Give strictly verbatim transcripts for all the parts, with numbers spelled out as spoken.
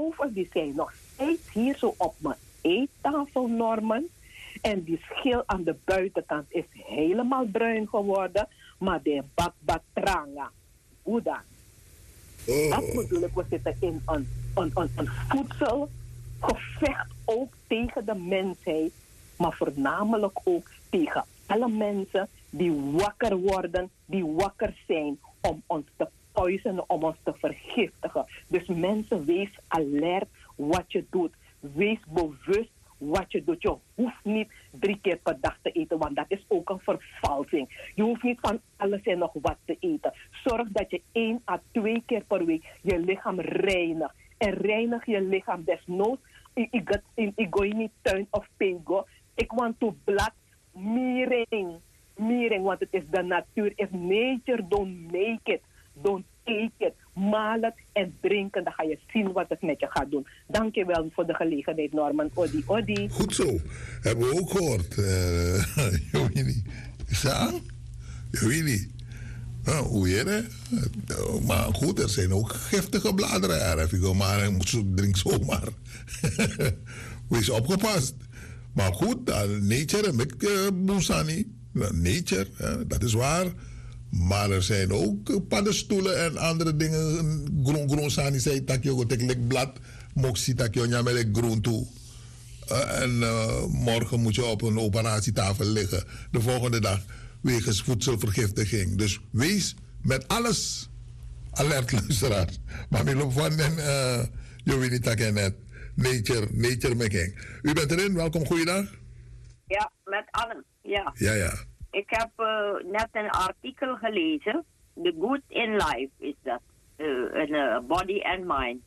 geloven die zijn nog steeds hier zo op mijn eettafelnormen. En die schil aan de buitenkant is helemaal bruin geworden. Maar de bakbatranga, hoe dan? Oh. Dat bedoel ik, we zitten in een, een, een, een voedselgevecht ook tegen de mensheid. Maar voornamelijk ook tegen alle mensen die wakker worden, die wakker zijn om ons te poisonen, om ons te vergiftigen. Dus mensen, wees alert wat je doet. Wees bewust wat je doet. Je hoeft niet drie keer per dag te eten, want dat is ook een vervalsing. Je hoeft niet van alles en nog wat te eten. Zorg dat je één à twee keer per week je lichaam reinigt. En reinig je lichaam desnoods. Ik ga in die tuin of pego. Ik want to blad miering. Miering, want het is de natuur. Is nature, don't make it. Don't take it. Maal het en drinken. Dan ga je zien wat het met je gaat doen. Dank je wel voor de gelegenheid, Norman. Odi, odi. Goed zo. Hebben we ook gehoord. Uh, je weet niet. Sa? Je weet niet. Nou, hoe je hè? Maar goed, er zijn ook giftige bladeren. Even go maar, drink zomaar. Wees opgepast. Maar goed, nature heb ik uh, Boesani. Nature, hè, dat is waar. Maar er zijn ook paddenstoelen en andere dingen. Groen, groen, sani, zei dat je ook een blad. Moxie, dat je niet groen toe. Uh, en uh, morgen moet je op een operatietafel liggen. De volgende dag wegens voedselvergiftiging. Dus wees met alles alert, luisteraars. Maar we lopen van den, uh, je weet niet dat je net. Nature, nature making. U bent erin, welkom, goeiedag. Ja, met Anne. Ja. Ja, ja. Ik heb uh, net een artikel gelezen. The Good in Life is dat. Uh, een uh, Body and Mind.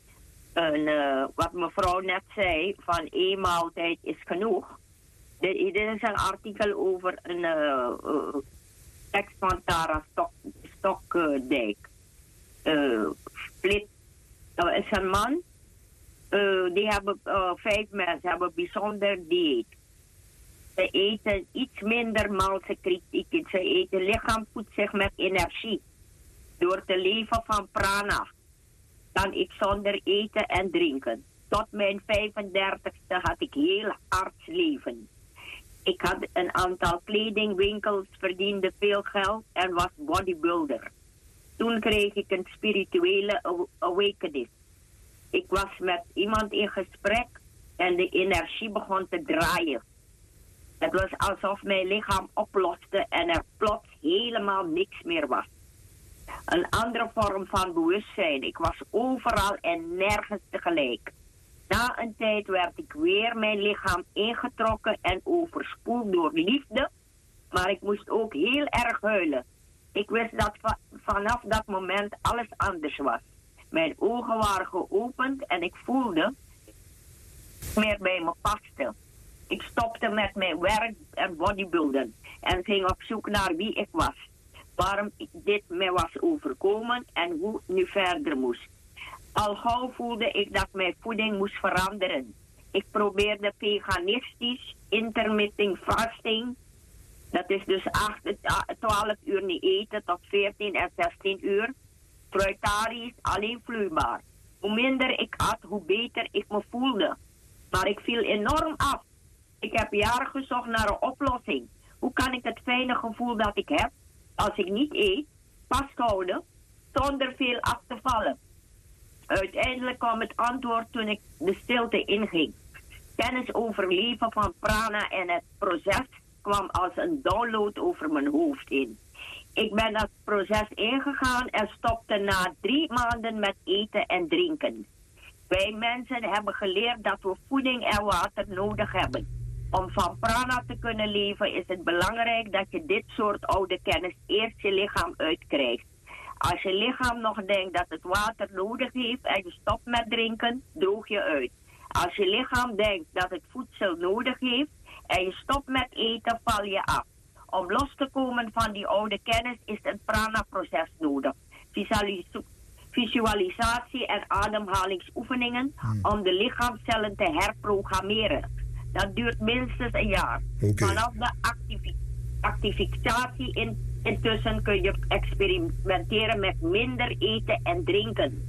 En, uh, wat mevrouw net zei, van één maaltijd is genoeg. Dit is een artikel over een uh, uh, tekst van Tara Stokdijk. Uh, Split. Dat is een man. Uh, die hebben, uh, vijf mensen hebben bijzonder dieet. Ze eten iets minder malse kritiek. Ze eten lichaam voedt zich met energie. Door te leven van prana. Kan ik zonder eten en drinken. Tot mijn vijfendertigste had ik heel artsleven. Ik had een aantal kledingwinkels, verdiende veel geld en was bodybuilder. Toen kreeg ik een spirituele awakening. Ik was met iemand in gesprek en de energie begon te draaien. Het was alsof mijn lichaam oploste en er plots helemaal niks meer was. Een andere vorm van bewustzijn. Ik was overal en nergens tegelijk. Na een tijd werd ik weer mijn lichaam ingetrokken en overspoeld door liefde. Maar ik moest ook heel erg huilen. Ik wist dat va- vanaf dat moment alles anders was. Mijn ogen waren geopend en ik voelde meer bij me paste. Ik stopte met mijn werk en bodybuilden en ging op zoek naar wie ik was. Waarom dit mij was overkomen en hoe het nu verder moest. Al gauw voelde ik dat mijn voeding moest veranderen. Ik probeerde veganistisch, intermittent fasting. Dat is dus acht, twaalf uur niet eten tot veertien en zestien uur. Fruitarisch, alleen vloeibaar. Hoe minder ik at, hoe beter ik me voelde. Maar ik viel enorm af. Ik heb jaren gezocht naar een oplossing. Hoe kan ik het fijne gevoel dat ik heb, als ik niet eet, vasthouden, zonder veel af te vallen? Uiteindelijk kwam het antwoord toen ik de stilte inging. Kennis over leven van prana en het proces kwam als een download over mijn hoofd in. Ik ben dat proces ingegaan en stopte na drie maanden met eten en drinken. Wij mensen hebben geleerd dat we voeding en water nodig hebben. Om van prana te kunnen leven is het belangrijk dat je dit soort oude kennis eerst je lichaam uitkrijgt. Als je lichaam nog denkt dat het water nodig heeft en je stopt met drinken, droog je uit. Als je lichaam denkt dat het voedsel nodig heeft en je stopt met eten, val je af. Om los te komen van die oude kennis is een prana-proces nodig. Visualis- visualisatie en ademhalingsoefeningen hmm. om de lichaamcellen te herprogrammeren. Dat duurt minstens een jaar. Okay. Vanaf de activi- activisatie in, intussen kun je experimenteren met minder eten en drinken.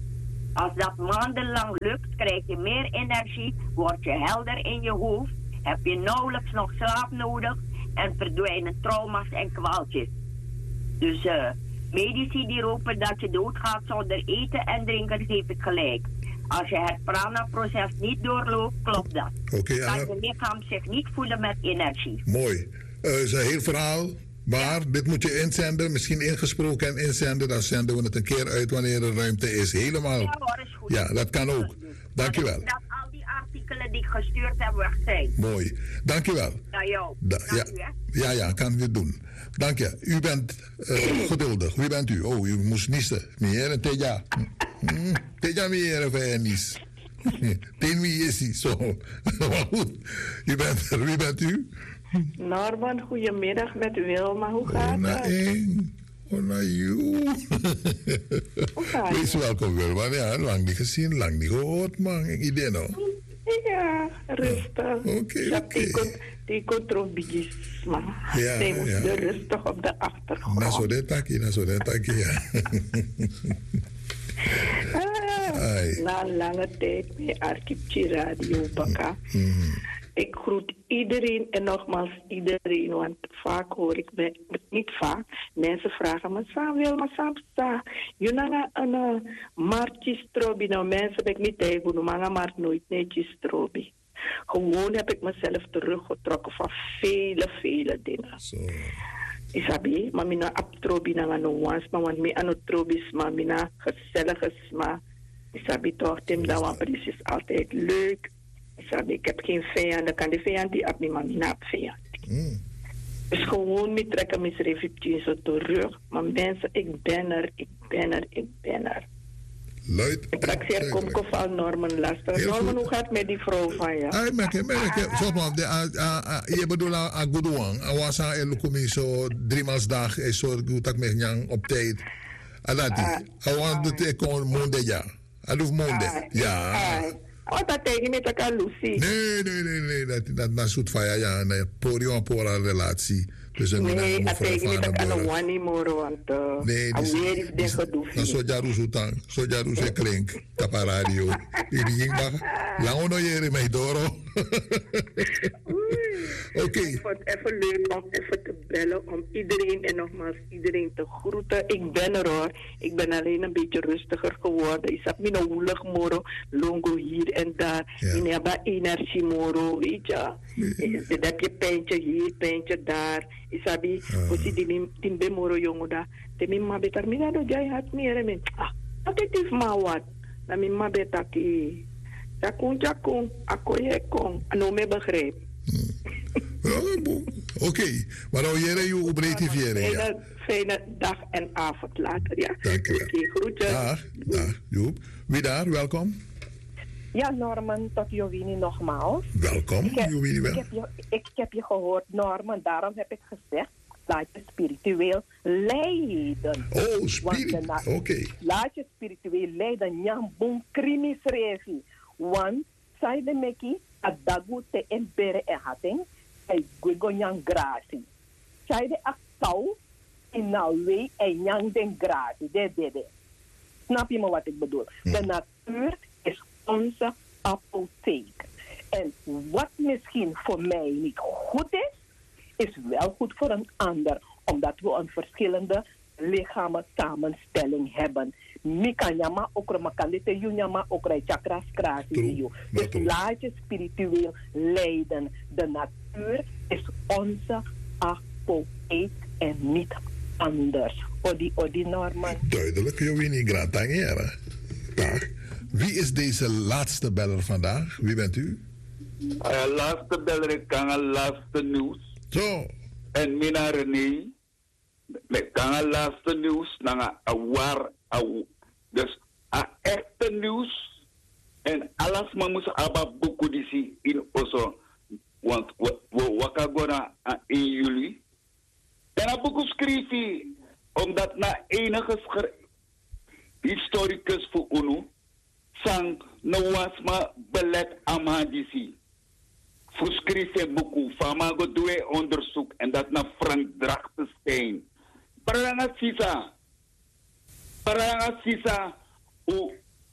Als dat maandenlang lukt, krijg je meer energie, word je helder in je hoofd, heb je nauwelijks nog slaap nodig en verdwijnen trauma's en kwaaltjes. Dus uh, medici die roepen dat je doodgaat zonder eten en drinken, geef ik gelijk. Als je het prana-proces niet doorloopt, klopt dat. Okay, kan uh, je lichaam zich niet voelen met energie. Mooi. Het uh, is een heel verhaal. Maar ja. dit moet je inzenden, misschien ingesproken en inzenden. Dan zenden we het een keer uit wanneer er ruimte is. Helemaal. Ja hoor, is goed. Ja, dat kan ook. Dankjewel. Dat al die artikelen die ik gestuurd heb weg zijn. Mooi. Dankjewel. Ja, jou. Da Dank ja. U, ja, ja, kan je doen. Dank je. U bent uh, geduldig. Wie bent u? Oh, u moest niezen. Meneer en Teja. Mm, Teja meneer of hij nies. Ten wie is hij? Zo. Maar goed. U bent er. Wie bent u? Norman, goedemiddag met Wilma. Hoe gaat oh, het? Eng. Oh, naar you. Wees welkom, Wilma. Ja, lang niet gezien, lang niet gehoord, man. Ik idee nog. Ja, rustig. Oké, oké. Okay, die controbies, man. Ja, Zij moest ja. rustig op de achtergrond. Na zo de takkie, na zo de takkie, ja. ah, na een lange tijd bij Arkipchi Radio Baka. Mm-hmm. Ik groet iedereen en nogmaals iedereen, want vaak hoor ik, bij, niet vaak, mensen vragen me, Sam wil maar Sam sta. Je na een martje strobi, nou mensen heb ik niet tegen, maar maar nooit netjes strobi. Gewoon heb ik mezelf teruggetrokken van vele, vele dingen. So. Isabi, maar mina abtrobi na no wans, maar want me anotrobis, maar mina gezellig is, maar isabi toch, tim dat was precies altijd leuk. Ik heb geen vijand, dan kan de vijand die op mijn man niet vijand. Mm. Dus gewoon met trekken mijn reflectie zo terug. Maar mensen, ik ben er, ik ben er, ik ben er. Luid. Ik trakteer komko van Norman lastig. Norman, hoe gaat het met die vrouw van je? Ah, maar ik merk, zoals man, je bedoelt aan Goedouang. Aan was aan Elokomi zo drie maals dag en zo goed dat met jou op tijd. En dat die. I want to take on Monday, ja. I do Monday, ja. Wat dat tegen met elkaar, Lucy? Nee, nee, nee, nee. Dat, dat na zoet van ja, ja. Een porio en pora relatie. Dus een nee, dat tegen met elkaar een wani moro, want uh, nee, alweer is dit gedoe. Dan zo jaru zo tang. Zo jaru zo klink. Tapa radio. Die ging maar. Lang ono jere mij doro. Oké. Okay. Ik vond het even leuk om even te bellen. Om iedereen en nogmaals iedereen te groeten. Ik ben er hoor. Ik ben alleen een beetje rustiger geworden. Ik zat me een woelig moro. Longo hier en daar. Ja. Ik heb energie moro. Weet je. Nee. Dan heb je pijntje hier, pijntje daar. Ik heb die timbe moro jongen daar. Temi ma betar mina do jai hat meer men. Ah, dat is maar wat. Na mi ma betaki. Jakun jakun, akoye kon. Ano me begrijp. Oké, okay. Maar nou jij je op relativeren. Fijne, fijne dag en avond later, ja. Dank je wel. Oké, groetjes. Dag, dag, Joep. Wie daar, welkom. Ja, Norman, tot Jovini nogmaals. Welkom, ik heb, Jovini wel. Ik heb, je, ik heb je gehoord, Norman, daarom heb ik gezegd, laat je spiritueel leiden. Oh, spiritueel, oké. Okay. Laat je spiritueel leiden, Jan Boom Krimis Revi. Want, zei de Meki, adagu te empere en hating, ay guigo nyang grasi. Zei de aktau, in nou wee en nyang den grasi, de de de. Snap je me wat ik bedoel? Hm. De natuur is onze apotheek. En wat misschien voor mij niet goed is, is wel goed voor een ander. Omdat we een verschillende lichamen samenstelling hebben. Mikanyama okra makandite yunyama okra chakras krasi. Dus laat je spiritueel leiden. De natuur is onze apotheek en niet anders. Odi, odi, Norman. Duidelijk, Jovini Grantangera. Dag. Wie is deze laatste beller vandaag? Wie bent u? Uh, laatste beller, ik kan een laatste nieuws. Zo. En mina René, ik kan een laatste nieuws. Nanga awar, aw. Dus a echte nieuws. En alles maar moest abba boeken die in oso. Want we wakagona in juli. En a boeken schrijven, omdat na enige historicus voor UNO. Sang no was ma belet amadisi. Voorschrijven boeken van mago doe onderzoek en dat naar Frank Drachtenstein. Paranga sisa. Paranga sisa u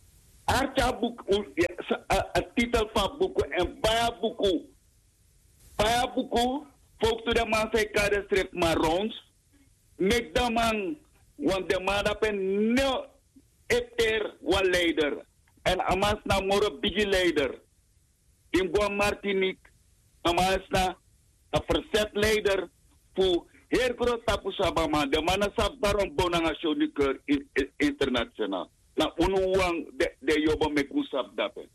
Archa boek, een titel van boeken en baya boeken. Baya boeken, volgens de man zei kade schrift maar rons. Mek de man, want de man heb een nul eter wan leider. En amas na moro bigi leider. In Guam Martinique, amas na een verzet leider voor heel groot tapu sabama. De man sap daarom bonanga show die keur internationaal. Na unuwang de, de yoba mekusap dape.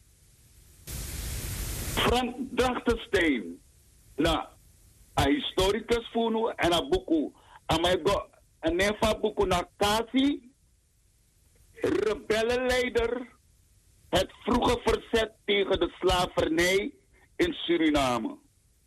Frank Drachtenstein, na a historicus funu en a buku. Amego, een nefa buku na Kasi, rebellenleider, het vroege verzet tegen de slavernij in Suriname.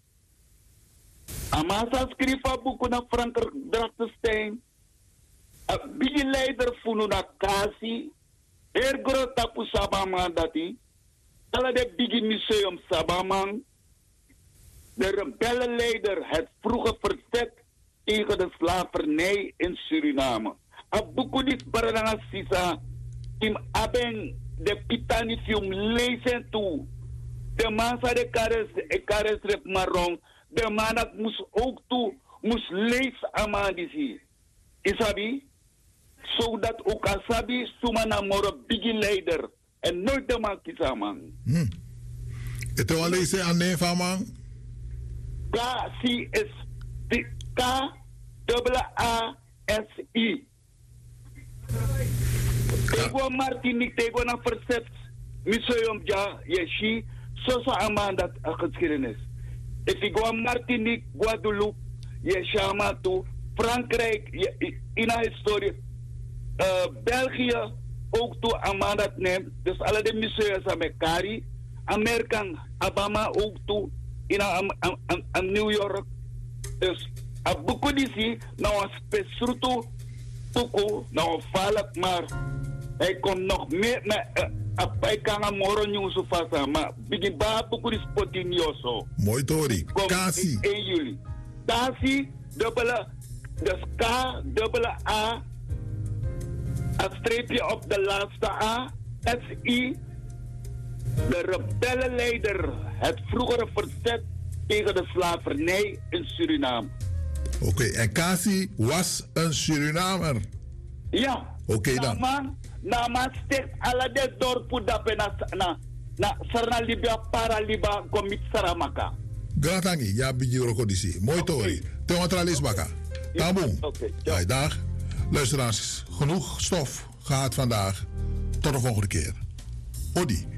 Amasa skrifa buku na Frank Drachtenstein, een bigi-leider funu na Kasi, heel groot tapu Sabama dati, alle de bigi museum Sabamang, de rebellenleider, het vroege verzet tegen de slavernij in Suriname. Abukudis barananga sisa, tim abeng de pitanifium lezen toe. De massa de kares, e kares rep marong, de manak moest ook toe, moest lezen amandisi. Isabi? Zodat ook asabi sumana moro bigi leider. En nooit de man kisaman. Hmm. Het is al lezen aan de van man? K C S K A S I. Tego Martinique, tego na verzet. Museum ja, yeshi. Zo zo amanda geschiedenis. If ik go Martinique, Guadeloupe, yeshama toe. Frankrijk, in een historie. Uh, België, ook toe amanda neemt. Dus alle de musea zijn met Kari. Amerika, Alabama ook toe. In een New York. Dus a buku disi nou een spesrutu tuku nou valak maar hij kon nog meer met hij kan een moro nieuws vasa maar begin ba buku dis potinioso. Mooi Tori. Kasi. één juli. Kasi dubbele dus K dubbele A een streepje op de laatste A S I de rebellenleider het vroegere verzet tegen de slavernij in Suriname. Oké, okay, en Kasi was een Surinamer? Ja. Oké okay, dan. Nama, nama sticht alle de dorpen dape na, na, na Sarna Libya, Para Libya, Komit Saramaka. Gratangi, ja, biji rokodisi. Mooi tori. Teotralis baka. Taboom. Oké. Ja, dag. Luisteraars, genoeg stof gehad vandaag. Tot de volgende keer. Odi.